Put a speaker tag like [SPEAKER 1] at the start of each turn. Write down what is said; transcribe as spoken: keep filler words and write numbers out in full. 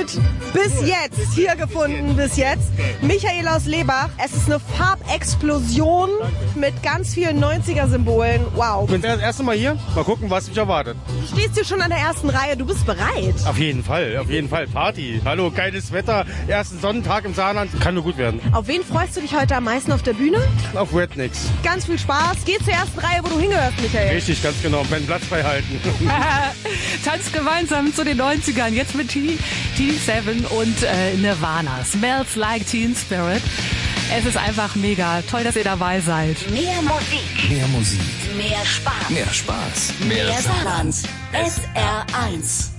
[SPEAKER 1] gut bis jetzt hier gefunden, bis jetzt. Michael aus Lebach. Es ist eine Farbexplosion mit ganz vielen neunziger-Symbolen. Wow.
[SPEAKER 2] Ich bin das erste Mal hier. Mal gucken, was mich erwartet.
[SPEAKER 1] Du stehst hier schon an der ersten Reihe. Du bist bereit.
[SPEAKER 2] Auf jeden Fall, auf jeden Fall. Party. Hallo, geiles Wetter. Ersten Sonnentag im Saarland. Kann nur gut werden.
[SPEAKER 1] Auf wen freust du dich heute am meisten auf der Bühne?
[SPEAKER 2] Auf Rednecks.
[SPEAKER 1] Ganz viel Spaß. Geh zur ersten Reihe, wo du hingehörst, Michael.
[SPEAKER 2] Richtig, ganz genau. Meinen Platz frei halten.
[SPEAKER 3] Tanzt gemeinsam zu den neunzigern. Jetzt mit Teen Seven und äh, Nirvana. Smells Like Teen Spirit. Es ist einfach mega. Toll, dass ihr dabei seid.
[SPEAKER 4] Mehr Musik.
[SPEAKER 5] Mehr Musik.
[SPEAKER 4] Mehr Spaß.
[SPEAKER 5] Mehr Spaß.
[SPEAKER 4] Mehr Saarland. S R eins.